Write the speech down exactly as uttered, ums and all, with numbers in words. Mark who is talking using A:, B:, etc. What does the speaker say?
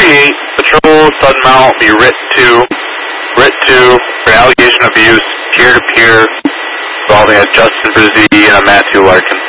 A: thirty-eight, patrol sudden mount be writ two, writ two for allegation of abuse, peer-to-peer, involving a Justin Brzee and a Matthew Larkin.